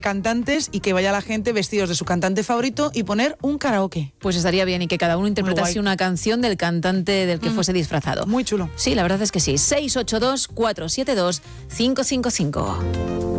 cantantes y que vaya la gente vestidos de su cantante favorito y poner un karaoke. Pues estaría bien, y que cada uno interpretase una canción del cantante del que fuese disfrazado. Muy chulo. Sí, la verdad es que sí. 682-472-555.